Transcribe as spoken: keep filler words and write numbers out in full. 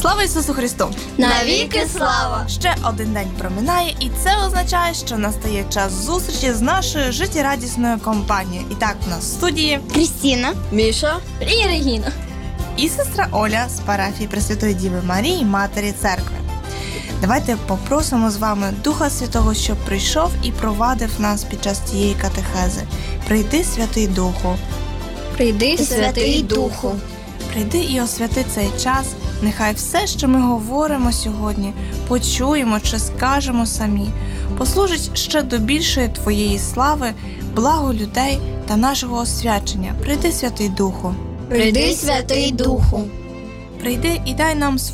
Слава Ісусу Христу! Навіки слава! Ще один день проминає, і це означає, що настає час зустрічі з нашою життєрадісною компанією. І так, у нас в студії Крістіна, Міша і Регіна. і сестра Оля з парафії Пресвятої Діви Марії, Матері Церкви. Давайте попросимо з вами Духа Святого, щоб прийшов і провадив нас під час цієї катехези. Прийди, Святий Духу. Прийди, Святий Духу. Прийди і освяти цей час. Нехай все, що ми говоримо сьогодні, почуємо чи скажемо самі, послужить ще до більшої Твоєї слави, благу людей та нашого освячення. Прийди, Святий Духу. Прийди, Святий Духу. Прийди і дай нам